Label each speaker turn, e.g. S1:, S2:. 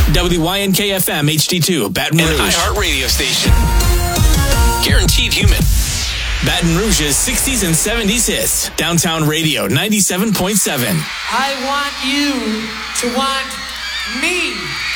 S1: WYNK-FM HD2, Baton Rouge.
S2: An iHeart radio station. Guaranteed human.
S1: Baton Rouge's 60s and 70s hits. Downtown Radio 97.7.
S3: I want you to want me.